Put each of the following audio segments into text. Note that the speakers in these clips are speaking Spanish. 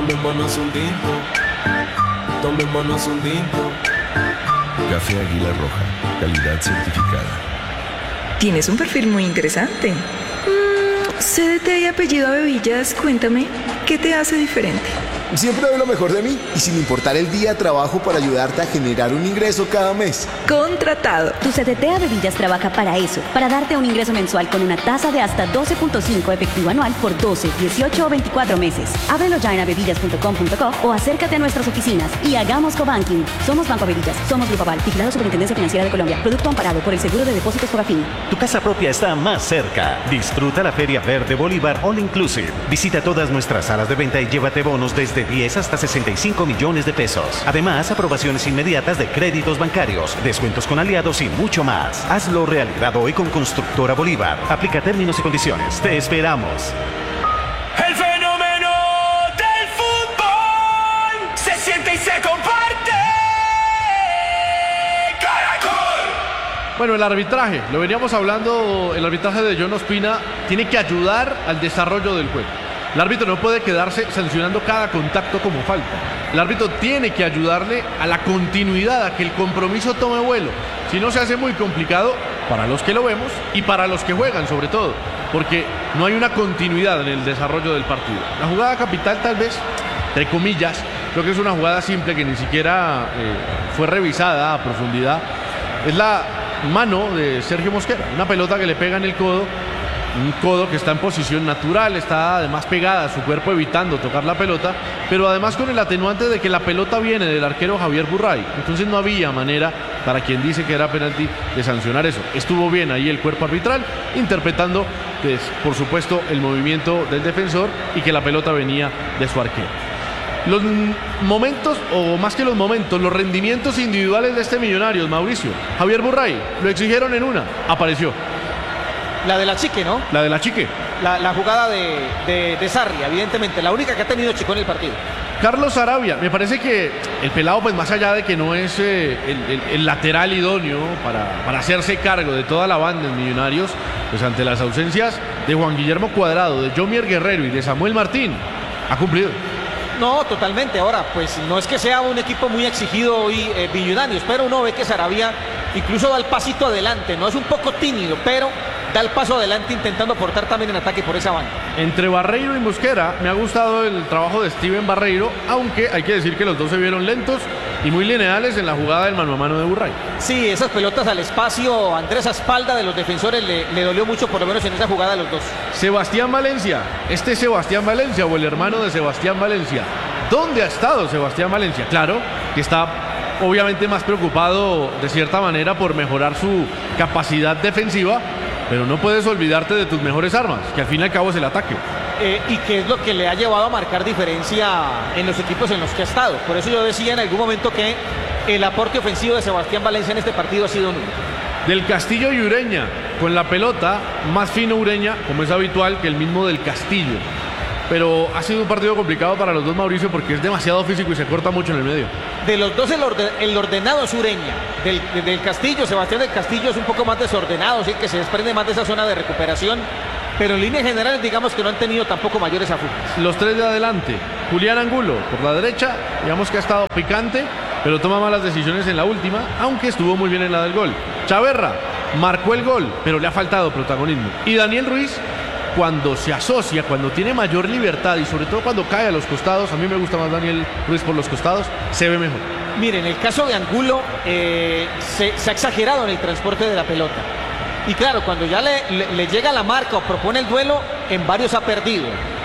Tomémonos un tinto, tomémonos un tinto. Café Águila Roja, calidad certificada. Tienes un perfil muy interesante. CDT y apellido Bebillas, cuéntame, ¿qué te hace diferente? Siempre doy lo mejor de mí y sin importar el día trabajo para ayudarte a generar un ingreso cada mes. Contratado. Tu CDT Bebillas trabaja para eso, para darte un ingreso mensual con una tasa de hasta 12.5 efectivo anual por 12, 18 o 24 meses. Ábrelo ya en abebillas.com.co o acércate a nuestras oficinas y hagamos cobanking. Somos Banco Bebillas, somos Grupo Aval, vigilado Superintendencia Financiera de Colombia, producto amparado por el Seguro de Depósitos Fogafín. Tu casa propia está más cerca. Disfruta la Feria Verde Bolívar All Inclusive. Visita todas nuestras salas de venta y llévate bonos desde 10 hasta 65 millones de pesos. Además, aprobaciones inmediatas de créditos bancarios, descuentos con aliados y mucho más. Hazlo realidad hoy con Constructora Bolívar. Aplica términos y condiciones. Te esperamos. El fenómeno del fútbol se siente y se comparte. ¡Caracol! Bueno, el arbitraje, lo veníamos hablando, el arbitraje de John Ospina tiene que ayudar al desarrollo del juego. El árbitro no puede quedarse sancionando cada contacto como falta. El árbitro tiene que ayudarle a la continuidad, a que el compromiso tome vuelo. Si no, se hace muy complicado para los que lo vemos y para los que juegan sobre todo, porque no hay una continuidad en el desarrollo del partido. La jugada capital tal vez, entre comillas, creo que es una jugada simple que ni siquiera fue revisada a profundidad. Es la mano de Sergio Mosquera, una pelota que le pega en el codo. Un codo que está en posición natural, está además pegada a su cuerpo evitando tocar la pelota, pero además con el atenuante de que la pelota viene del arquero Javier Burray. Entonces no había manera para quien dice que era penalti de sancionar eso. Estuvo bien ahí el cuerpo arbitral, interpretando, pues, por supuesto, el movimiento del defensor y que la pelota venía de su arquero. Los momentos, o más que los momentos, los rendimientos individuales de este Millonarios, Mauricio. Javier Burray, lo exigieron en una, apareció. La de la Chique, ¿no? La de la Chique. La jugada de Sarri, evidentemente, la única que ha tenido Chico en el partido. Carlos Sarabia, me parece que el pelado, pues más allá de que no es el lateral idóneo para hacerse cargo de toda la banda en Millonarios, pues ante las ausencias de Juan Guillermo Cuadrado, de Jomier Guerrero y de Samuel Martín, ha cumplido. No, totalmente. Ahora, pues no es que sea un equipo muy exigido hoy Millonarios, pero uno ve que Sarabia incluso da el pasito adelante, no es un poco tímido, pero da el paso adelante intentando aportar también en ataque por esa banda. Entre Barreiro y Mosquera me ha gustado el trabajo de Steven Barreiro, aunque hay que decir que los dos se vieron lentos y muy lineales en la jugada del mano a mano de Burray. Sí, esas pelotas al espacio, Andrés, a espalda de los defensores le dolió mucho, por lo menos en esa jugada de los dos. Sebastián Valencia, Sebastián Valencia o el hermano de Sebastián Valencia. ¿Dónde ha estado Sebastián Valencia? Claro que está obviamente más preocupado de cierta manera por mejorar su capacidad defensiva, pero no puedes olvidarte de tus mejores armas, que al fin y al cabo es el ataque. Y que es lo que le ha llevado a marcar diferencia en los equipos en los que ha estado. Por eso yo decía en algún momento que el aporte ofensivo de Sebastián Valencia en este partido ha sido nulo. Del Castillo y Ureña, con la pelota, más fino Ureña, como es habitual, que el mismo del Castillo. Pero ha sido un partido complicado para los dos, Mauricio, porque es demasiado físico y se corta mucho en el medio. De los dos el ordenado es Ureña. Del Castillo, Sebastián del Castillo es un poco más desordenado, sí, que se desprende más de esa zona de recuperación. Pero en líneas generales digamos que no han tenido tampoco mayores afugas. Los tres de adelante. Julián Angulo por la derecha, digamos que ha estado picante, pero toma malas decisiones en la última, aunque estuvo muy bien en la del gol. Chaverra marcó el gol, pero le ha faltado protagonismo. Y Daniel Ruiz, cuando se asocia, cuando tiene mayor libertad y sobre todo cuando cae a los costados, a mí me gusta más Daniel Ruiz por los costados, se ve mejor. Miren, en el caso de Angulo se ha exagerado en el transporte de la pelota. Y claro, cuando ya le llega la marca o propone el duelo, en varios ha perdido.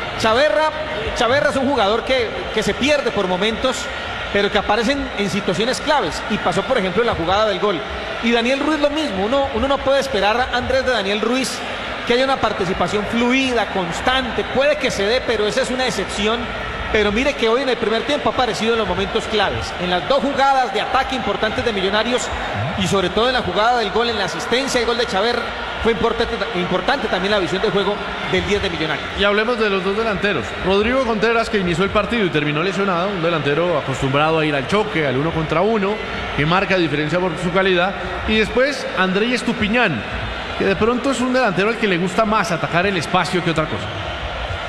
Chaverra es un jugador que se pierde por momentos, pero que aparece en situaciones claves. Y pasó, por ejemplo, en la jugada del gol. Y Daniel Ruiz lo mismo. Uno no puede esperar, Andrés, de Daniel Ruiz que haya una participación fluida, constante. Puede que se dé, pero esa es una excepción. Pero mire que hoy en el primer tiempo ha aparecido en los momentos claves. En las dos jugadas de ataque importantes de Millonarios y sobre todo en la jugada del gol, en la asistencia y gol de Chaverra, fue importante también la visión de juego del 10 de Millonarios. Y hablemos de los dos delanteros. Rodrigo Contreras, que inició el partido y terminó lesionado, un delantero acostumbrado a ir al choque, al 1 contra 1, que marca diferencia por su calidad. Y después Andrés Estupiñán, que de pronto es un delantero al que le gusta más atacar el espacio que otra cosa.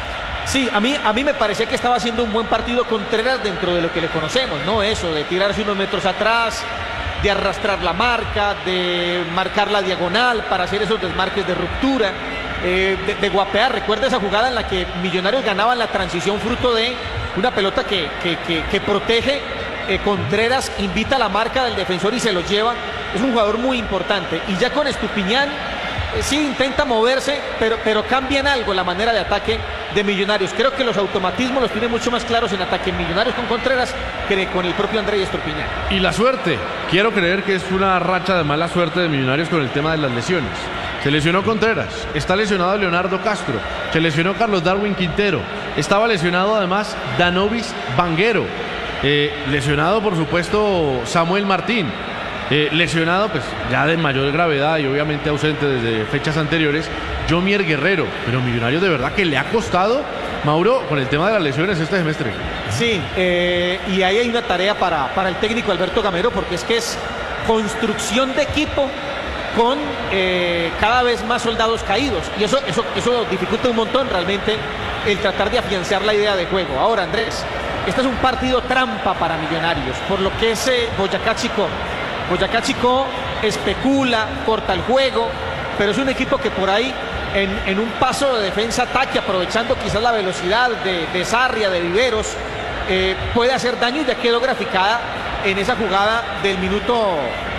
Sí, a mí me parecía que estaba haciendo un buen partido Contreras dentro de lo que le conocemos, ¿no? Eso, de tirarse unos metros atrás, de arrastrar la marca, de marcar la diagonal para hacer esos desmarques de ruptura, de guapear. Recuerda esa jugada en la que Millonarios ganaban la transición fruto de una pelota que protege. Contreras invita a la marca del defensor y se lo lleva. Es un jugador muy importante. Y ya con Estupiñán sí intenta moverse, pero cambia en algo la manera de ataque de Millonarios. Creo que los automatismos los tiene mucho más claros en ataque Millonarios con Contreras que con el propio Andrés Estupiñán. Y la suerte, quiero creer que es una racha de mala suerte de Millonarios con el tema de las lesiones. Se lesionó Contreras, está lesionado Leonardo Castro, se lesionó Carlos Darwin Quintero, estaba lesionado además Danovis Vanguero, lesionado por supuesto Samuel Martín. Lesionado, pues ya de mayor gravedad y obviamente ausente desde fechas anteriores, Jomier Guerrero. Pero Millonarios de verdad que le ha costado, Mauro, con el tema de las lesiones este semestre. Sí, y ahí hay una tarea para el técnico Alberto Gamero, porque es que es construcción de equipo con cada vez más soldados caídos. Y eso dificulta un montón realmente el tratar de afianzar la idea de juego. Ahora, Andrés, este es un partido trampa para Millonarios, por lo que es Boyacá Chicó. Boyacá Chicó especula, corta el juego, pero es un equipo que por ahí en un paso de defensa-ataque, aprovechando quizás la velocidad de Sarria, de Viveros, puede hacer daño, y ya quedó graficada en esa jugada del minuto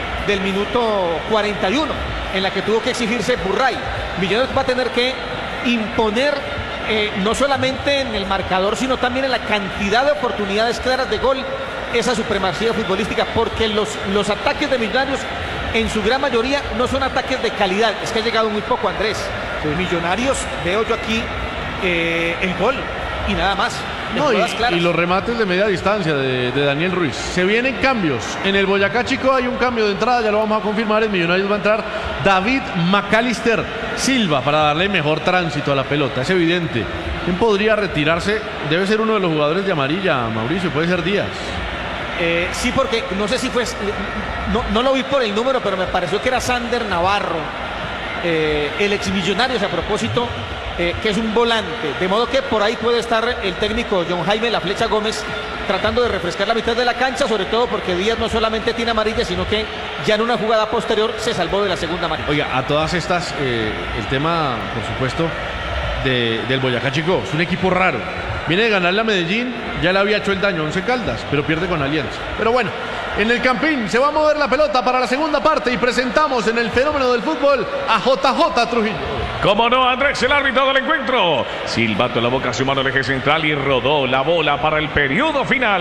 41, en la que tuvo que exigirse Burray. Millonarios va a tener que imponer no solamente en el marcador, sino también en la cantidad de oportunidades claras de gol, esa supremacía futbolística, porque los ataques de Millonarios en su gran mayoría no son ataques de calidad. Es que ha llegado muy poco, Andrés. Millonarios, veo yo aquí el gol y nada más. No, y los remates de media distancia de Daniel Ruiz. Se vienen cambios. En el Boyacá Chico hay un cambio de entrada, ya lo vamos a confirmar. En Millonarios va a entrar David Macalister Silva para darle mejor tránsito a la pelota. Es evidente. ¿Quién podría retirarse? Debe ser uno de los jugadores de amarilla, Mauricio, puede ser Díaz. Sí, porque no sé si fue, no lo vi por el número, pero me pareció que era Sander Navarro, el ex Millonarios, a propósito, que es un volante, de modo que por ahí puede estar el técnico John Jaime La Flecha Gómez tratando de refrescar la mitad de la cancha, sobre todo porque Díaz no solamente tiene amarilla, sino que ya en una jugada posterior se salvó de la segunda amarilla. Oiga, a todas estas, el tema, por supuesto, del Boyacá Chico, es un equipo raro. Viene de ganarle a Medellín, ya le había hecho el daño a Once Caldas, pero pierde con Alianza. Pero bueno, en el Campín se va a mover la pelota para la segunda parte y presentamos en el fenómeno del fútbol a JJ Trujillo. Como no, Andrés, el árbitro del encuentro. Silbato en la boca, su mano al eje central y rodó la bola para el periodo final.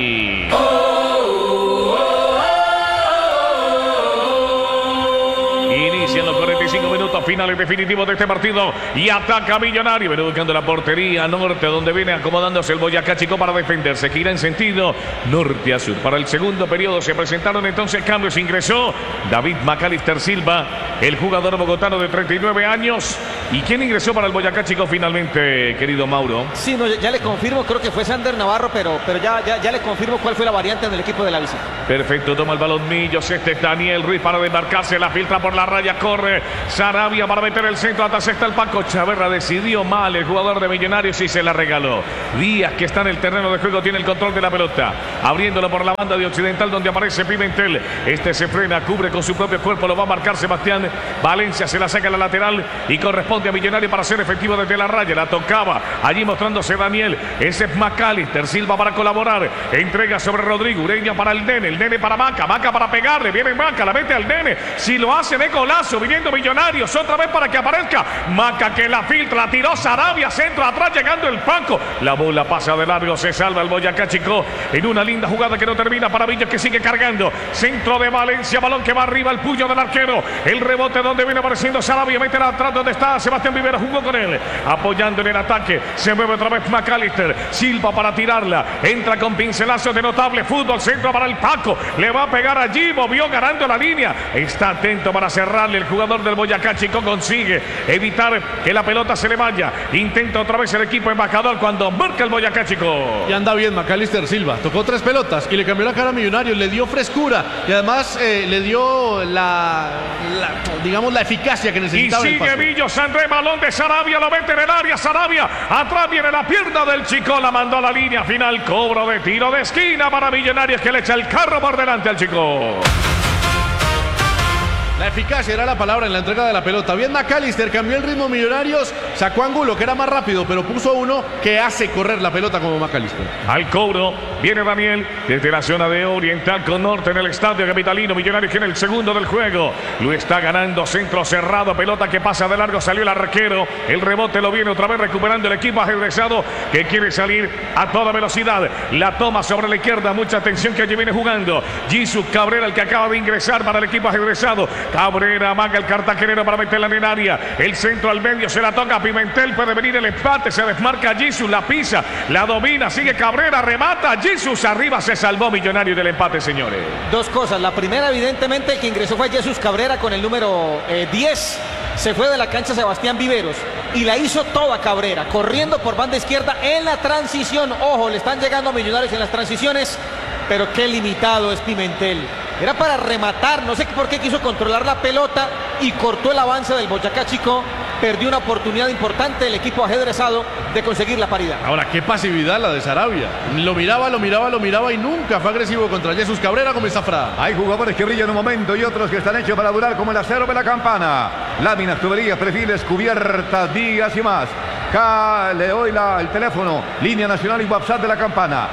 Inician los 45 minutos finales definitivos de este partido y ataca Millonario, viene buscando la portería norte, donde viene acomodándose el Boyacá Chico para defenderse, gira en sentido norte a sur. Para el segundo periodo se presentaron entonces cambios, ingresó David Macalister Silva, el jugador bogotano de 39 años. ¿Y quién ingresó para el Boyacá Chico finalmente, querido Mauro? Sí, no, ya le confirmo, creo que fue Sander Navarro, pero ya le confirmo cuál fue la variante en el equipo de la visita. Perfecto, toma el balón Millos, este es Daniel Ruiz para demarcarse, la filtra por la raya, corre Sarabia para meter el centro, atrás está el Paco Chaverra, decidió mal el jugador de Millonarios y se la regaló. Díaz, que está en el terreno de juego, tiene el control de la pelota, abriéndolo por la banda de Occidental, donde aparece Pimentel, este se frena, cubre con su propio cuerpo, lo va a marcar Sebastián Valencia, se la saca a la lateral y corresponde a Millonario para ser efectivo desde la raya, la tocaba, allí mostrándose Daniel, ese es Macalister Silva para colaborar, entrega sobre Rodrigo, Ureña para el Nene para Maca para pegarle, viene Maca, la mete al Nene, si lo hace de golazo, viniendo Millonarios, otra vez para que aparezca Maca, que la filtra, la tiró Sarabia, centro atrás, llegando el Paco, la bola pasa de largo, se salva el Boyacá Chico en una linda jugada que no termina para Villas, que sigue cargando, centro de Valencia, balón que va arriba, el puño del arquero, el rebote donde viene apareciendo Sarabia, mete atrás donde está Sebastián Vivera, jugó con él, apoyando en el ataque, se mueve otra vez Macalister Silva para tirarla, entra con pincelazos de notable fútbol, centro para el Paco, le va a pegar allí, movió ganando la línea, está atento para cerrarle el jugador del Boyacá Chico. Paco consigue evitar que la pelota se le vaya. Intenta otra vez el equipo embajador cuando marca el Boyacá Chico. Y anda bien Macalister Silva. Tocó 3 pelotas y le cambió la cara a Millonarios. Le dio frescura y además le dio digamos, la eficacia que Y necesitaba. sigue Villos, André, balón de Sarabia, lo mete en el área, Sarabia, atrás viene la pierna del Chico, la mandó a la línea final, cobro de tiro de esquina para Millonarios que le echa el carro por delante al Chico. La eficacia era la palabra en la entrega de la pelota. Bien Macalister, cambió el ritmo Millonarios, sacó a Angulo que era más rápido, pero puso uno que hace correr la pelota como Macalister. Al cobro viene Daniel desde la zona de Oriental con Norte en el estadio capitalino. Millonarios tiene el segundo del juego. Lo está ganando, centro cerrado, pelota que pasa de largo, salió el arquero. El rebote lo viene otra vez recuperando el equipo ajedrezado que quiere salir a toda velocidad. La toma sobre la izquierda, mucha atención que allí viene jugando. Jesús Cabrera, el que acaba de ingresar para el equipo ajedrezado. Cabrera amaga el cartagenero para meterla en el área. El centro al medio se la toca Pimentel. Puede venir el empate. Se desmarca Jesús. La pisa. La domina. Sigue Cabrera. Remata. Jesús arriba. Se salvó Millonario del empate, señores. Dos cosas. La primera, evidentemente, el que ingresó fue Jesús Cabrera con el número 10. Se fue de la cancha Sebastián Viveros. Y la hizo toda Cabrera. Corriendo por banda izquierda en la transición. Ojo, le están llegando a Millonarios en las transiciones. Pero qué limitado es Pimentel. Era para rematar, no sé por qué quiso controlar la pelota y cortó el avance del Boyacá Chico. Perdió una oportunidad importante el equipo ajedrezado de conseguir la paridad. Ahora, qué pasividad la de Sarabia. Lo miraba y nunca fue agresivo contra Jesús Cabrera como Zafra. Hay jugadores que brillan un momento y otros que están hechos para durar como el acero de la campana. Láminas, tuberías, perfiles, cubiertas, vigas y más. Acá le doy el teléfono, línea nacional y WhatsApp de la campana,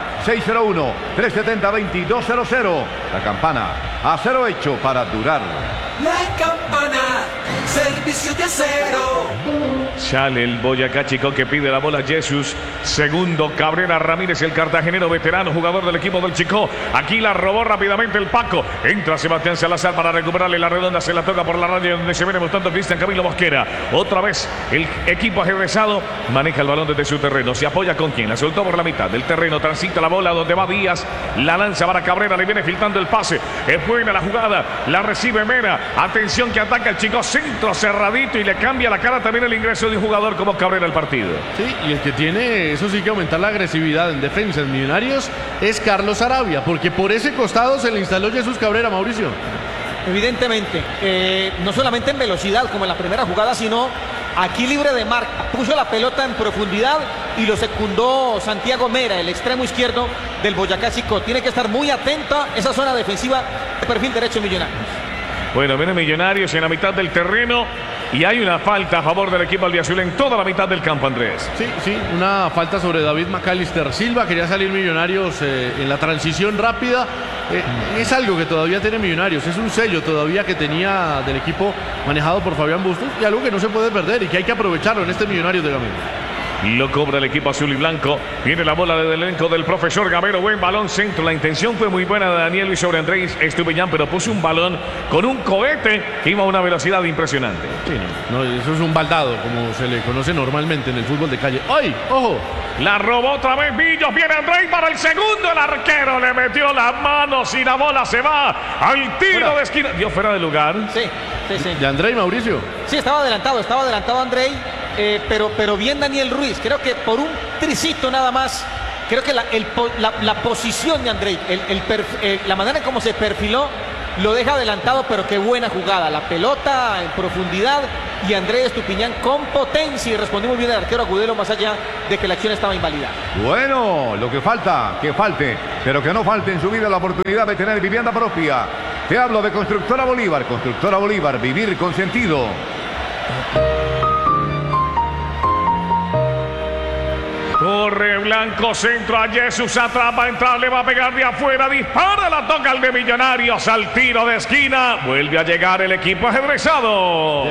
601-370-2200. La campana, acero hecho para durar. La campana, servicio de acero. Sale el Boyacá Chico que pide la bola Jesús. Segundo Cabrera Ramírez, el cartagenero veterano, jugador del equipo del Chico. Aquí la robó rápidamente el Paco. Entra Sebastián Salazar para recuperarle la redonda. Se la toca por la raya donde se viene mostrando Cristian Camilo Mosquera. Otra vez el equipo ajedrezado maneja el balón desde su terreno. Se apoya con quien la soltó por la mitad del terreno. Transita la bola donde va Díaz. La lanza para Cabrera. Le viene filtrando el pase. Es buena la jugada. La recibe Mera. Atención que ataca el Chico. Centro cerradito y le cambia la cara también el ingreso de un jugador como Cabrera al partido. Sí, y el que tiene, eso sí, que aumentar la agresividad en defensa en Millonarios es Carlos Sarabia, porque por ese costado se le instaló Jesús Cabrera, Mauricio. Evidentemente, no solamente en velocidad como en la primera jugada, sino aquí libre de marca. Puso la pelota en profundidad y lo secundó Santiago Mera, el extremo izquierdo del Boyacá Chico. Tiene que estar muy atenta esa zona defensiva de perfil derecho Millonarios. Bueno, viene Millonarios en la mitad del terreno y hay una falta a favor del equipo albiazul en toda la mitad del campo, Andrés. Sí, una falta sobre David Macalister Silva. Quería salir Millonarios en la transición rápida. Es algo que todavía tiene Millonarios, es un sello todavía que tenía del equipo manejado por Fabián Bustos y algo que no se puede perder y que hay que aprovecharlo en este Millonarios de Gamero. Lo cobra el equipo azul y blanco. Viene la bola del elenco del profesor Gamero. Buen balón centro. La intención fue muy buena de Daniel Luis sobre Andrés Estupiñán, pero puso un balón con un cohete que iba a una velocidad impresionante. Sí, no, eso es un baldado, como se le conoce normalmente en el fútbol de calle. ¡Ay! ¡Ojo! La robó otra vez Villos. Viene Andrés para el segundo. El arquero le metió las manos y la bola se va al tiro de esquina. Dio fuera de lugar. Sí. ¿De Andrés, Mauricio? Sí, estaba adelantado Andrés. Pero bien Daniel Ruiz, creo que por un tricito nada más, creo que la posición de Andrei, la manera en cómo se perfiló, lo deja adelantado, pero qué buena jugada, la pelota en profundidad y Andrés Estupiñán con potencia y respondió muy bien el arquero Agudelo más allá de que la acción estaba inválida. Bueno, lo que falta, que falte, pero que no falte en su vida la oportunidad de tener vivienda propia. Te hablo de Constructora Bolívar, vivir con sentido. Corre Blanco, centro a Jesús, atrapa, entra, le va a pegar de afuera, dispara, la toca el de Millonarios al tiro de esquina. Vuelve a llegar el equipo ajedrezado.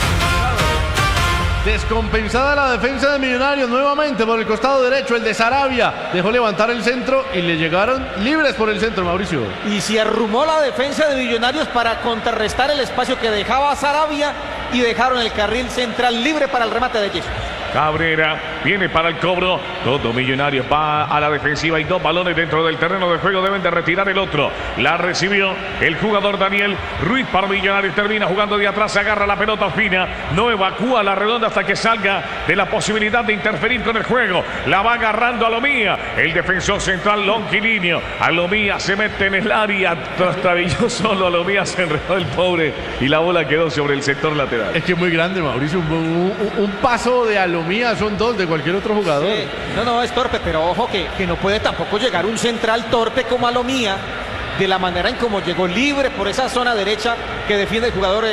Descompensada la defensa de Millonarios nuevamente por el costado derecho, el de Sarabia. Dejó levantar el centro y le llegaron libres por el centro, Mauricio. Y se arrumó la defensa de Millonarios para contrarrestar el espacio que dejaba Sarabia y dejaron el carril central libre para el remate de Jesús. Cabrera Viene para el cobro. Todo Millonarios va a la defensiva y 2 balones dentro del terreno de juego. Deben de retirar el otro. La recibió el jugador Daniel Ruiz para Millonarios. Termina jugando de atrás. Agarra la pelota fina. No evacúa la redonda hasta que salga de la posibilidad de interferir con el juego. La va agarrando Alomía. El defensor central longilíneo. Alomía se mete en el área. Trastabilló solo. Alomía se enredó el pobre. Y la bola quedó sobre el sector lateral. Es que es muy grande, Mauricio. Un paso de Alomía son 2 de cualquier otro jugador. Sí. No, es torpe, pero ojo que no puede tampoco llegar un central torpe como Alomía, de la manera en como llegó libre por esa zona derecha que defiende el jugador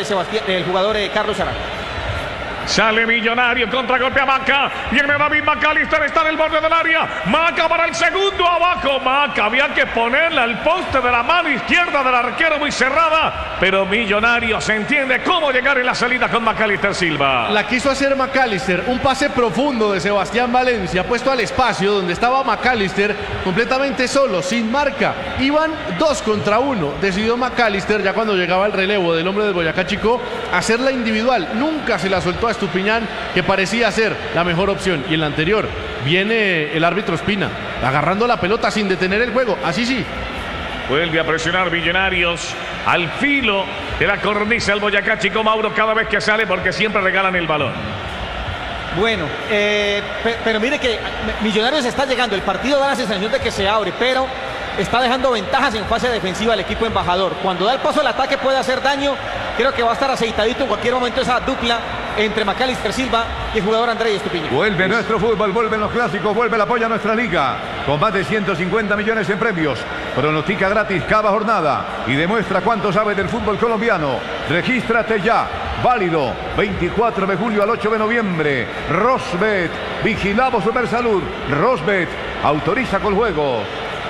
Carlos Arana. Sale Millonario, contragolpe a Maca. Viene David McAllister, está en el borde del área. Maca para el segundo, abajo Maca. Había que ponerle al poste de la mano izquierda del arquero muy cerrada. Pero Millonario se entiende cómo llegar en la salida con McAllister Silva. La quiso hacer McAllister, un pase profundo de Sebastián Valencia, puesto al espacio donde estaba McAllister completamente solo, sin marca. Iban 2 contra 1. Decidió McAllister, ya cuando llegaba el relevo del hombre del Boyacá Chico, hacerla individual. Nunca se la soltó a Estupiñán, que parecía ser la mejor opción. Y en la anterior viene el árbitro Espina agarrando la pelota sin detener el juego. Así sí. Vuelve a presionar Millonarios al filo de la cornisa el Boyacá Chico, Mauro, cada vez que sale, porque siempre regalan el balón. Bueno, pero mire que Millonarios está llegando. El partido da la sensación de que se abre, pero está dejando ventajas en fase defensiva al equipo embajador. Cuando da el paso al ataque puede hacer daño. Creo que va a estar aceitadito en cualquier momento esa dupla entre McAllister Silva y el jugador Andrés Estupiñán. Vuelve nuestro fútbol, vuelven los clásicos, vuelve el apoyo a nuestra liga. Con más de 150 millones en premios. Pronostica gratis cada jornada y demuestra cuánto sabe del fútbol colombiano. Regístrate ya. Válido 24 de julio al 8 de noviembre. Rosbet. Vigilamos Supersalud. Rosbet. Autoriza con juegos.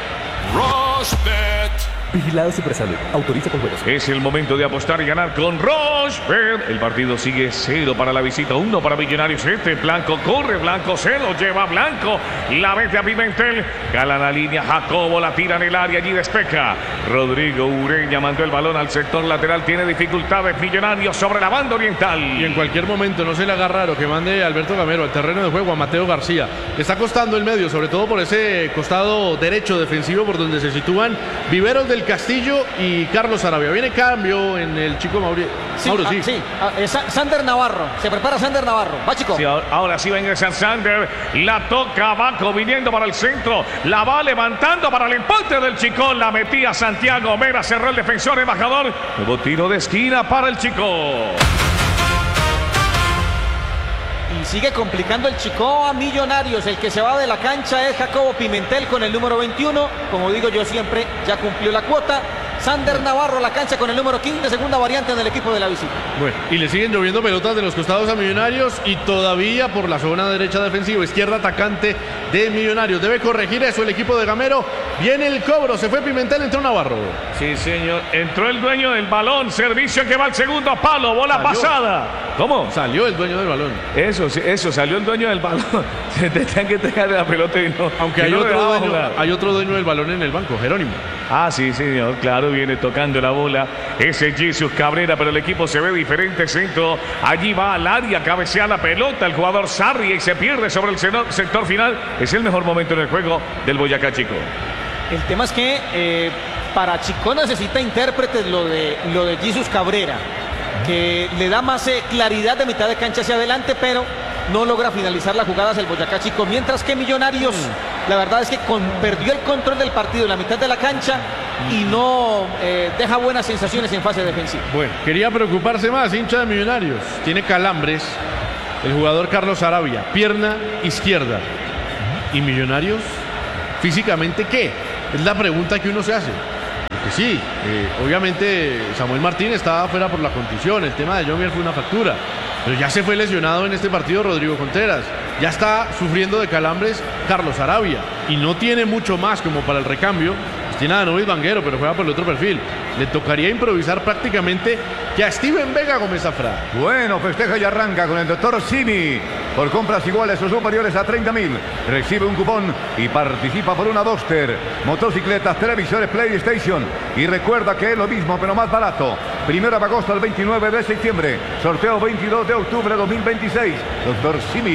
Rosbet. Vigilado Supersalud. Autoriza con juegos. Es el momento de apostar y ganar con Rosbet. El partido sigue 0 para la visita, 1 para Millonarios. Blanco corre, Blanco se lo lleva Blanco. La mete a Pimentel. Gala la línea, Jacobo la tira en el área, allí despeja. Rodrigo Ureña mandó el balón al sector lateral. Tiene dificultades Millonarios sobre la banda oriental. Y en cualquier momento no se le haga raro que mande Alberto Gamero al terreno de juego a Mateo García. Le está costando el medio, sobre todo por ese costado derecho defensivo por donde se sitúan Viveros del Castillo y Carlos Arabia. Viene cambio en el chico Mauro. Sí. Sander Navarro. Se prepara Sander Navarro. Va, chico. Sí, ahora sí va a ingresar Sander. La toca abajo, viniendo para el centro. La va levantando para el empate del Chico. La metía Santiago Mera. Cerró el defensor embajador. Nuevo tiro de esquina para el Chico. Y sigue complicando el Chico a Millonarios. El que se va de la cancha es Jacobo Pimentel con el número 21. Como digo yo siempre, ya cumplió la cuota. Sander Navarro a la cancha con el número 15, segunda variante en el equipo de la visita. Bueno, y le siguen lloviendo pelotas de los costados a Millonarios y todavía por la zona derecha defensiva, izquierda atacante de Millonarios. Debe corregir eso el equipo de Gamero. Viene el cobro, se fue Pimentel, entró Navarro. Sí, señor. Entró el dueño del balón. Servicio que va al segundo palo. Bola pasada. ¿Cómo? Salió el dueño del balón. Eso, salió el dueño del balón. Se tendrían que entregar la pelota y no. Aunque hay otro dueño del balón en el banco, Jerónimo. Ah, sí, señor, claro, viene tocando la bola. Ese Jesus Cabrera, pero el equipo se ve diferente. Centro, allí va al área, cabecea la pelota el jugador Sarri y se pierde sobre el sector final. Es el mejor momento en el juego del Boyacá Chico. El tema es que para Chico necesita intérpretes lo de Jesus Cabrera, que le da más claridad de mitad de cancha hacia adelante, pero no logra finalizar las jugadas el Boyacá Chico, mientras que Millonarios, la verdad es que perdió el control del partido en la mitad de la cancha y no deja buenas sensaciones en fase defensiva. Bueno, quería preocuparse más, hincha de Millonarios. Tiene calambres el jugador Carlos Arabia, pierna izquierda. ¿Y Millonarios? ¿Físicamente qué? Es la pregunta que uno se hace. Porque sí, obviamente Samuel Martín estaba fuera por la contusión, el tema de Jomier fue una factura, pero ya se fue lesionado en este partido Rodrigo Contreras, ya está sufriendo de calambres Carlos Arabia y no tiene mucho más como para el recambio. Pues tiene a Danovis Vanguero, pero juega por el otro perfil. Le tocaría improvisar prácticamente que a Steven Vega Gómez Zafra. Bueno, festeja y arranca con el doctor Simi. Por compras iguales o superiores a 30.000, recibe un cupón y participa por una Duster, motocicletas, televisores, PlayStation. Y recuerda que es lo mismo, pero más barato. 1 de agosto al 29 de septiembre. Sorteo 22 de octubre de 2026. Doctor Simi.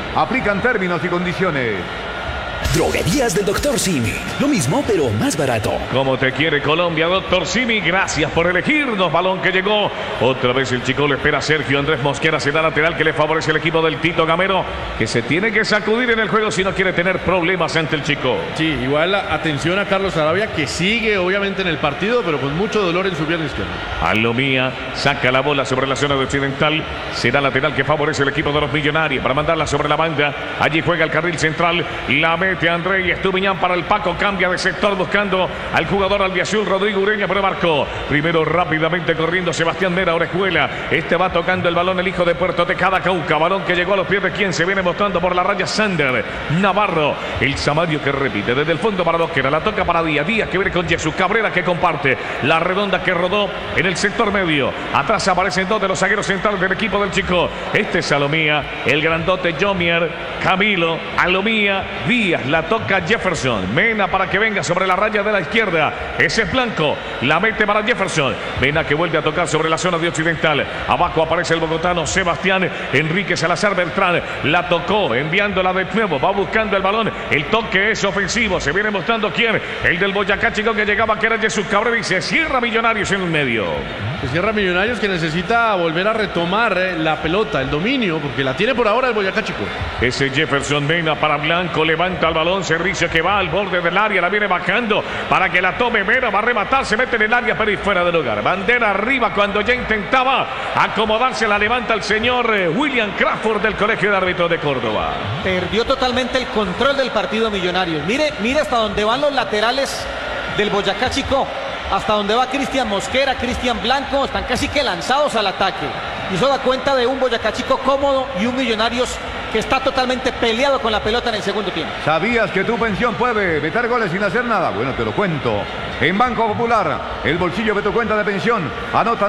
Aplican términos y condiciones. Droguerías del Dr. Simi. Lo mismo, pero más barato. Como te quiere Colombia, Dr. Simi, gracias por elegirnos. Balón que llegó. Otra vez el chico le espera a Sergio Andrés Mosquera. Se da lateral que le favorece el equipo del Tito Gamero, que se tiene que sacudir en el juego si no quiere tener problemas ante el chico. Sí, igual atención a Carlos Sarabia, que sigue obviamente en el partido, pero con mucho dolor en su pierna izquierda. Alomía saca la bola sobre la zona de occidental. Será lateral que favorece el equipo de los Millonarios para mandarla sobre la banda. Allí juega el carril central. La mete André y Estupiñán para el Paco. Cambia de sector buscando al jugador albiazul Rodrigo Ureña, pero marcó. Primero rápidamente corriendo Sebastián Mera, Orejuela. Este va tocando el balón el hijo de Puerto Tejada, Cauca. Balón que llegó a los pies de quien se viene mostrando por la raya Sander Navarro. El Samario que repite desde el fondo para Mosquera. La toca para Díaz. Díaz que viene con Jesús Cabrera que comparte. La redonda que rodó en el sector medio. Atrás aparecen dos de los zagueros centrales del equipo del chico. Este es Alomía. El grandote Jomier. Camilo. Alomía. Díaz. La toca Jefferson. Mena para que venga sobre la raya de la izquierda. Ese es Blanco. La mete para Jefferson. Mena que vuelve a tocar sobre la zona de occidental. Abajo aparece el bogotano Sebastián Enrique Salazar Beltrán. La tocó enviándola de nuevo. Va buscando el balón. El toque es ofensivo. Se viene mostrando quién. El del Boyacá Chico que llegaba, que era Jesús Cabrera, y se cierra Millonarios en el medio. Se cierra Millonarios, que necesita volver a retomar la pelota, el dominio, porque la tiene por ahora el Boyacá Chico. Ese Jefferson Mena para Blanco. Levanta el balón. Servicio que va al borde del área. La viene bajando para que la tome Mena. Va a rematar. Se mete en el área, pero y fuera del lugar. Bandera arriba cuando ya intentaba acomodarse. La levanta el señor William Crawford del Colegio de Árbitros de Córdoba. Perdió totalmente el control del partido Millonarios. Mire hasta dónde van los laterales del Boyacá Chico. Hasta donde va Cristian Mosquera, Cristian Blanco, están casi que lanzados al ataque. Y eso da cuenta de un Boyacá Chico cómodo y un Millonarios que está totalmente peleado con la pelota en el segundo tiempo. ¿Sabías que tu pensión puede meter goles sin hacer nada? Bueno, te lo cuento. En Banco Popular, el bolsillo de tu cuenta de pensión anota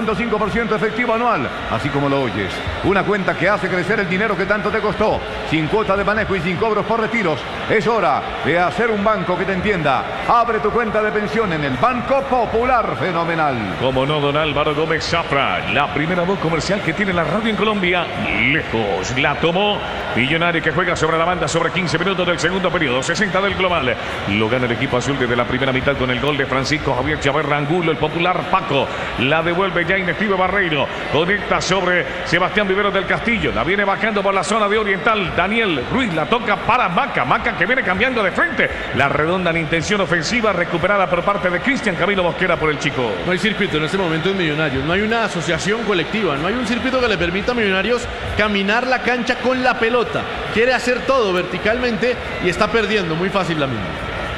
9.5% efectivo anual, así como lo oyes. Una cuenta que hace crecer el dinero que tanto te costó, sin cuota de manejo y sin cobros por retiros. Es hora de hacer un banco que te entienda. Abre tu cuenta de pensión en el Banco Popular. Fenomenal. Como no, don Álvaro Gómez Zafra, la primera voz comercial que tiene la radio en Colombia. Lejos la tomó Millonario, que juega sobre la banda sobre 15 minutos del segundo periodo, 60 del global. Lo gana el equipo azul desde la primera mitad con el gol de Francisco Javier Chaverra Angulo. El popular Paco la devuelve ya Inestivo Barreiro. Conecta sobre Sebastián Viveros del Castillo. La viene bajando por la zona de oriental. Daniel Ruiz la toca para Maca. Maca que viene cambiando de frente. La redonda en intención ofensiva recuperada por parte de Cristian Camilo Mosquera por el chico. No hay circuito en este momento en Millonarios. No hay una asociación colectiva. No hay un circuito que le permita a Millonarios caminar la cancha con la pelota. Quiere hacer todo verticalmente y está perdiendo muy fácil la misma.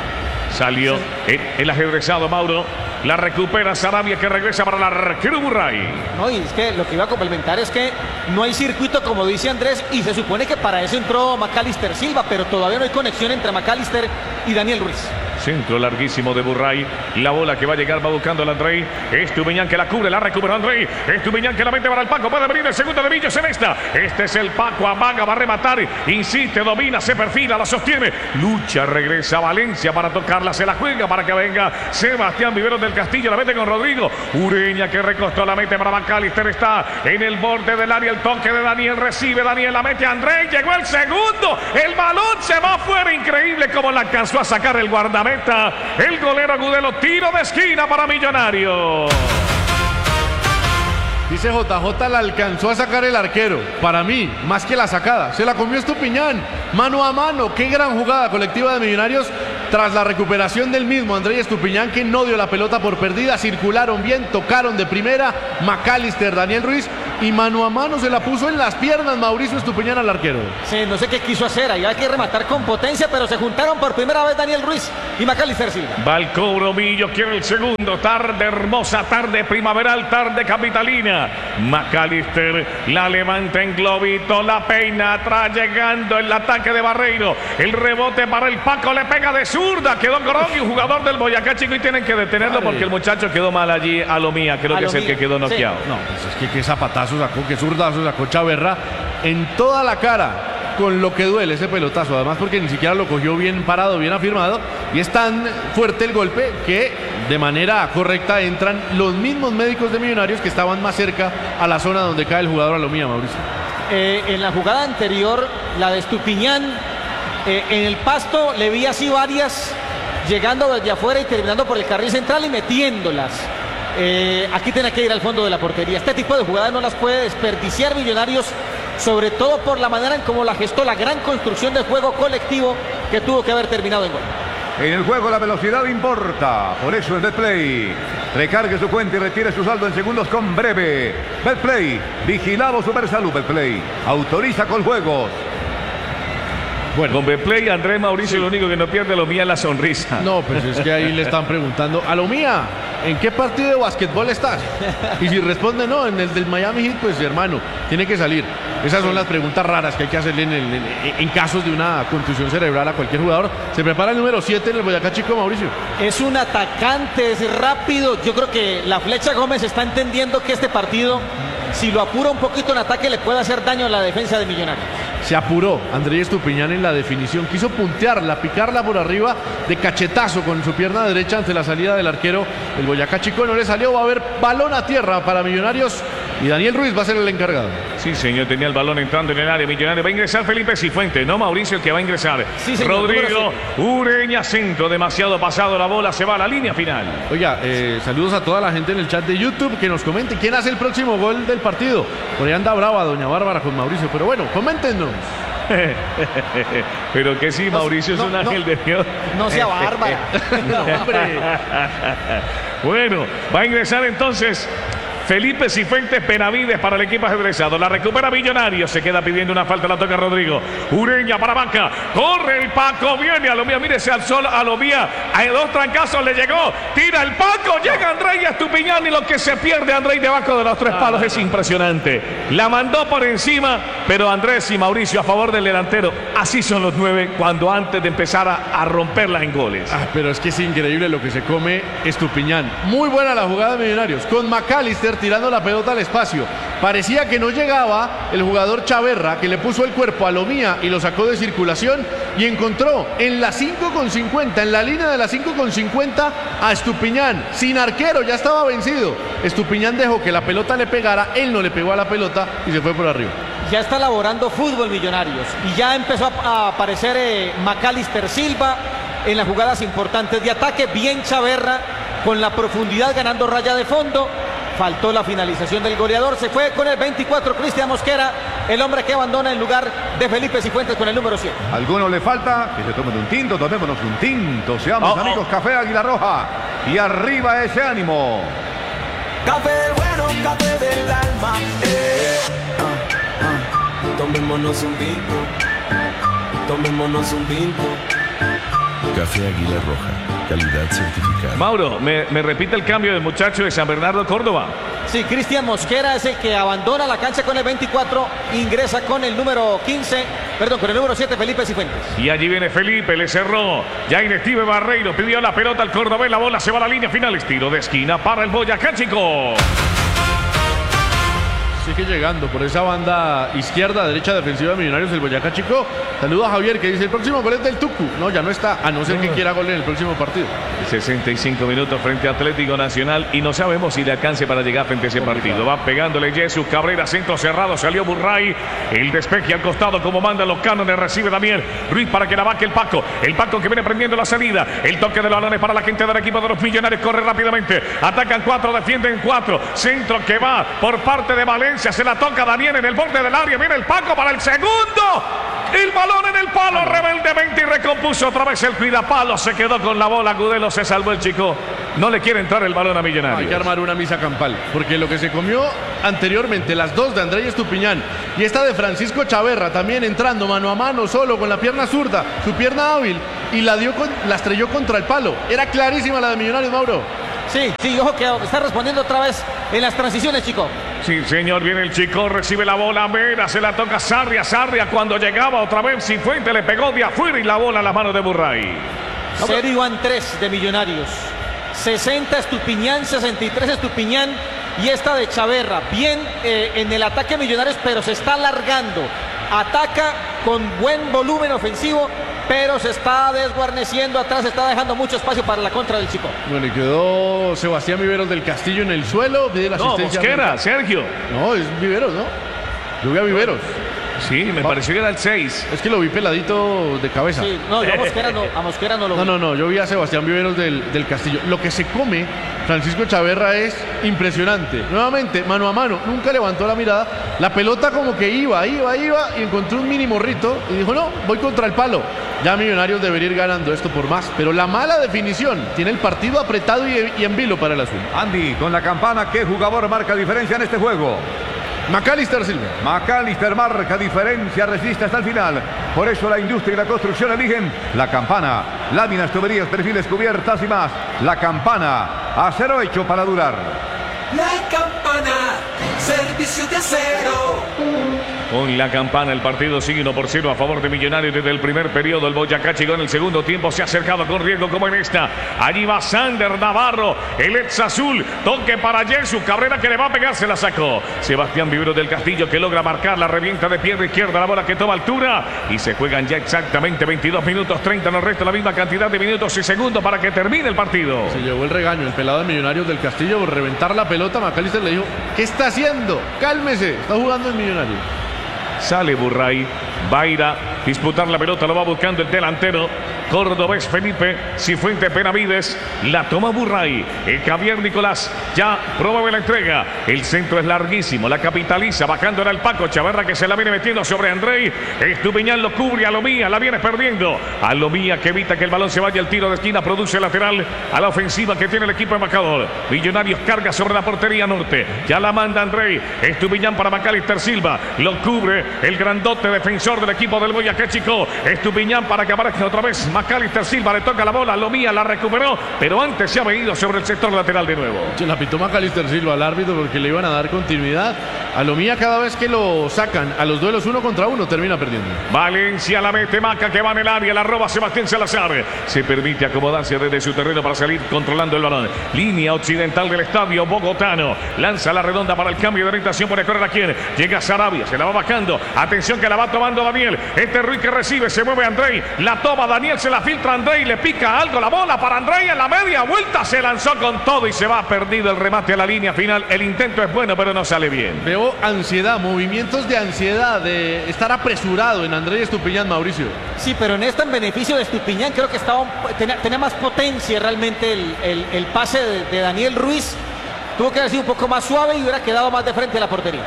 Salió el ajedrezado Mauro. La recupera Sarabia, que regresa para el arquero Burray. No, y es que lo que iba a complementar es que no hay circuito, como dice Andrés, y se supone que para eso entró Macalister Silva, pero todavía no hay conexión entre Macalister y Daniel Ruiz. Centro larguísimo de Burray. La bola que va a llegar va buscando al Andrei. Estupiñán que la cubre, la recuperó Andrei. Estupiñán que la mete para el Paco. Puede venir el segundo de Villo Celesta. Este es el Paco. Amaga, va a rematar. Insiste, domina, se perfila, la sostiene. Lucha, regresa a Valencia para tocarla. Se la juega para que venga Sebastián Viveros del Castillo. La mete con Rodrigo. Ureña que recostó, la mete para Macalister. Está en el borde del área. El toque de Daniel. Recibe Daniel, la mete a Andrei. Llegó el segundo. El balón se va afuera. Increíble cómo la alcanzó a sacar el guardameta. El golero Agudelo, tiro de esquina para Millonarios. Dice JJ, la alcanzó a sacar el arquero. Para mí, más que la sacada, se la comió Estupiñán, mano a mano. Qué gran jugada colectiva de Millonarios tras la recuperación del mismo Andrés Estupiñán, que no dio la pelota por perdida. Circularon bien, tocaron de primera Macalister, Daniel Ruiz, y mano a mano se la puso en las piernas Mauricio Estupiñán al arquero. Sí, no sé qué quiso hacer, ahí hay que rematar con potencia, pero se juntaron por primera vez Daniel Ruiz y Macalister Silva. Va el cobro, Millo quiere el segundo. Tarde hermosa, tarde primaveral, tarde capitalina. Macalister la levanta en globito, la peina atrás, llegando el ataque de Barreiro. El rebote para el Paco, le pega de zurda, quedó Gorogui, un jugador del Boyacá Chico, y tienen que detenerlo porque el muchacho quedó mal allí. Alomía, creo que es el que quedó noqueado. Sí. No, pues es que qué zapatazo sacó, qué zurdazo sacó Chaverra en toda la cara. Con lo que duele ese pelotazo, además porque ni siquiera lo cogió bien parado, bien afirmado, y es tan fuerte el golpe que de manera correcta entran los mismos médicos de Millonarios que estaban más cerca a la zona donde cae el jugador Alomía, Mauricio. en la jugada anterior, la de Estupiñán, en el pasto le vi así varias, llegando desde afuera y terminando por el carril central y metiéndolas. Aquí tiene que ir al fondo de la portería. Este tipo de jugadas no las puede desperdiciar Millonarios, sobre todo por la manera en cómo la gestó, la gran construcción de juego colectivo que tuvo que haber terminado en gol. En el juego la velocidad importa, por eso es Betplay. Recargue su cuenta y retire su saldo en segundos con Breve. Betplay, vigilado Supersalud. Betplay, autoriza con juegos. Bueno, con Betplay, Andrés Mauricio, lo único que no pierde a Lomía es la sonrisa. No, pues es que ahí le están preguntando, a Lomía, ¿en qué partido de básquetbol estás? Y si responde no, en el del Miami Heat, pues hermano, tiene que salir. Esas son las preguntas raras que hay que hacerle en casos de una contusión cerebral a cualquier jugador. Se prepara el número 7 en el Boyacá Chico, Mauricio. Es un atacante, es rápido. Yo creo que la Flecha Gómez está entendiendo que este partido, si lo apura un poquito en ataque, le puede hacer daño a la defensa de Millonarios. Se apuró Andrés Estupiñán en la definición, quiso puntearla, picarla por arriba de cachetazo con su pierna derecha ante la salida del arquero. El Boyacá Chico no le salió, va a haber balón a tierra para Millonarios y Daniel Ruiz va a ser el encargado. Sí, señor, tenía el balón entrando en el área Millonario. Va a ingresar Felipe Cifuentes, no Mauricio, que va a ingresar. Sí, señor, Rodrigo Ureña, centro, demasiado pasado la bola, se va a la línea final. Oiga, saludos a toda la gente en el chat de YouTube que nos comente quién hace el próximo gol del partido. Por ahí anda brava doña Bárbara con Mauricio, pero bueno, coméntenos. Pero que sí, Mauricio es un ángel de Dios. No sea Bárbara. No, hombre. Bueno, va a ingresar entonces Felipe Cifuentes Benavides para el equipo ajedrezado. La recupera Millonarios. Se queda pidiendo una falta. La toca Rodrigo. Ureña para banca. Corre el Paco. Viene a Lomía. Mire, se alzó a Lomía. A dos trancazos le llegó. Tira el Paco. Llega Andrés Estupiñán. Y lo que se pierde Andrés debajo de los tres palos es impresionante. La mandó por encima. Pero Andrés y Mauricio a favor del delantero. Así son los 9 cuando antes de empezar a romperlas en goles. Pero es que es increíble lo que se come Estupiñán. Muy buena la jugada de Millonarios. Con McAllister tirando la pelota al espacio. Parecía que no llegaba el jugador Chaverra, que le puso el cuerpo a Lomía y lo sacó de circulación y encontró en la 5,50, en la línea de la 5,50 a Estupiñán. Sin arquero, ya estaba vencido. Estupiñán dejó que la pelota le pegara, él no le pegó a la pelota y se fue por arriba. Ya está elaborando fútbol Millonarios y ya empezó a aparecer McAllister Silva en las jugadas importantes de ataque. Bien Chaverra con la profundidad ganando raya de fondo. Faltó la finalización del goleador. Se fue con el 24 Cristian Mosquera, el hombre que abandona en lugar de Felipe Cifuentes con el número 7. ¿Alguno le falta? Que se tomen un tinto, tomémonos un tinto. Seamos amigos, Café Águila Roja. Y arriba ese ánimo. Café bueno, café del alma. Tomémonos un vinto. Tomémonos un vinto. Café Águila Roja, calidad certificada. Mauro, ¿me repite el cambio del muchacho de San Bernardo Córdoba? Sí, Cristian Mosquera es el que abandona la cancha con el 24, ingresa con el número 15, perdón, con el número 7 Felipe Cifuentes. Y allí viene Felipe, le cerró. Jair Steve Barreiro pidió la pelota al cordobés, la bola se va a la línea final. Tiro de esquina para el Boyacá Chico. Sigue llegando por esa banda izquierda, derecha defensiva de Millonarios el Boyacá Chico. Saludo a Javier que dice el próximo gol es del Tucu. No, ya no está, a no ser que quiera gol en el próximo partido. 65 minutos frente a Atlético Nacional y no sabemos si le alcance para llegar frente a ese partido. Va pegándole Jesús Cabrera, centro cerrado, salió Burray. El despeje al costado como mandan los cánones, recibe Daniel Ruiz para que la vaque el Paco. El Paco que viene prendiendo la salida. El toque de los balones para la gente del equipo de los Millonarios. Corre rápidamente. Atacan 4, defienden 4. Centro que va por parte de Valencia. Se la toca Daniel en el borde del área. Viene el Paco para el segundo. El balón en el palo rebeldemente y recompuso otra vez el cuidapalo. Se quedó con la bola. Gudelo se salvó el chico. No le quiere entrar el balón a Millonarios. Hay que armar una misa campal. Porque lo que se comió anteriormente, las dos de Andrés Estupiñán y esta de Francisco Chaverra, también entrando mano a mano solo con la pierna zurda, su pierna hábil, y la estrelló contra el palo. Era clarísima la de Millonarios, Mauro. Sí, ojo que está respondiendo otra vez en las transiciones, Chico. Sí, señor, viene el Chico, recibe la bola, Mera, se la toca Sarria cuando llegaba otra vez Cifuentes le pegó de afuera y la bola a las manos de Burray. Serio van 3 de Millonarios. 60 Estupiñán, 63 Estupiñán y esta de Chaverra. Bien en el ataque Millonarios, pero se está alargando. Ataca con buen volumen ofensivo, pero se está desguarneciendo atrás, está dejando mucho espacio para la contra del Chico. Bueno, y quedó Sebastián Viveros del Castillo en el suelo. Pide la asistencia. Mosquera, Sergio. No, es Viveros, ¿no? Yo vi a Viveros. Sí, me pareció que era el 6. Es que lo vi peladito de cabeza. Sí, no, yo a Mosquera no lo vi. No, yo vi a Sebastián Viveros del Castillo. Lo que se come Francisco Chaverra es impresionante. Nuevamente, mano a mano, nunca levantó la mirada. La pelota como que iba y encontró un mini morrito y dijo, no, voy contra el palo. Ya Millonarios debería ir ganando esto por más. Pero la mala definición, tiene el partido apretado y en vilo para el azul. Andy, con la campana, ¿qué jugador marca diferencia en este juego? Macalister Silva. Macalister marca diferencia, resiste hasta el final. Por eso la industria y la construcción eligen la campana. Láminas, tuberías, perfiles, cubiertas y más. La campana, acero hecho para durar. La campana, servicio de acero. Con la campana el partido sigue 1-0 a favor de Millonarios desde el primer periodo. El Boyacá llegó en el segundo tiempo, se ha acercado con riesgo como en esta. Allí va Sander Navarro, el ex azul, toque para Jesús Cabrera que le va a pegar, se la sacó. Sebastián Viveros del Castillo que logra marcar, la revienta de pierna izquierda, la bola que toma altura y se juegan ya exactamente 22 minutos 30 en el resto, la misma cantidad de minutos y segundos para que termine el partido. Se llevó el regaño el pelado de Millonarios del Castillo por reventar la pelota. Macalister le dijo, ¿qué está haciendo? Cálmese, está jugando en Millonarios. Sale Burray, va a ir a disputar la pelota, lo va buscando el delantero cordobés Felipe Cifuentes Benavides, la toma Burray, el Javier Nicolás ya promueve la entrega, el centro es larguísimo, la capitaliza, bajando era el Paco Chaverra que se la viene metiendo sobre Andrei, Estupiñán lo cubre, Alomía la viene perdiendo, Alomía que evita que el balón se vaya, el tiro de esquina produce lateral a la ofensiva que tiene el equipo embajador. Millonarios carga sobre la portería norte, ya la manda Andrei, Estupiñán para Macalister Silva, lo cubre el grandote defensor del equipo del Boyacá Chico, Estupiñán para que aparezca otra vez Macalister Silva, le toca la bola, Lomía la recuperó, pero antes se ha venido sobre el sector lateral de nuevo. Se la pitó Macalister Silva al árbitro porque le iban a dar continuidad. A Lomía cada vez que lo sacan a los duelos 1 contra 1 termina perdiendo. Valencia la mete, Maca que va en el área, la roba Sebastián Salazar. Se permite acomodarse desde su terreno para salir controlando el balón. Línea occidental del estadio bogotano. Lanza la redonda para el cambio de orientación, puede correr a quien. Llega Sarabia, se la va bajando. Atención que la va tomando Daniel. Este Ruiz que recibe, se mueve Andrei. La toma Daniel, se la filtra Andrei, le pica algo la bola para Andrei en la media vuelta. Se lanzó con todo y se va perdido el remate a la línea final. El intento es bueno, pero no sale bien. Veo ansiedad, movimientos de ansiedad, de estar apresurado en Andrei Estupiñán, Mauricio. Sí, pero en esta en beneficio de Estupiñán creo que tenía más potencia realmente el pase de Daniel Ruiz. Tuvo que haber sido un poco más suave y hubiera quedado más de frente a la portería.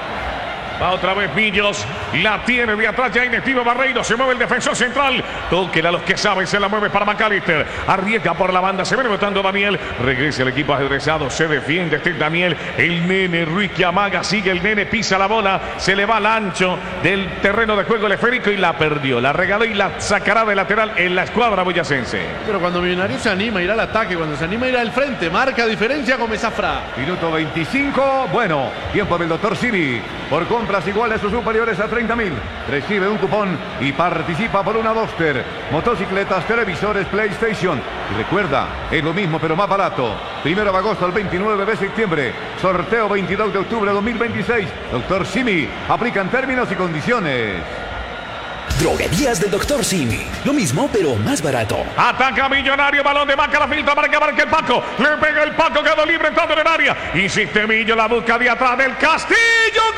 Va otra vez Millos, la tiene de atrás ya Inestivo Barreiro, se mueve el defensor central, toquen a los que saben, se la mueve para Macalister, arriesga por la banda, se viene botando Daniel, regresa el equipo ajedrezado, se defiende Daniel, el nene Ruiz que amaga, sigue el nene, pisa la bola, se le va al ancho del terreno de juego el esférico y la perdió, la regaló y la sacará de lateral en la escuadra boyacense. Pero cuando Millonarios se anima a ir al ataque, cuando se anima a ir al frente, marca diferencia con Mesafra. Minuto 25, bueno, tiempo del doctor Simi, por compras iguales o superiores a 30.000. Recibe un cupón y participa por una Duster, motocicletas, televisores, PlayStation. Y recuerda, es lo mismo pero más barato. 1 de agosto al 29 de septiembre. Sorteo 22 de octubre de 2026. Doctor Simi, aplican términos y condiciones. Droguerías del Dr. Simi. Lo mismo, pero más barato. Ataca Millonario, balón de Maca, la filtra para que abarque el Paco. Le pega el Paco, quedó libre entrando en el área. Insiste Millo, la busca de atrás del Castillo.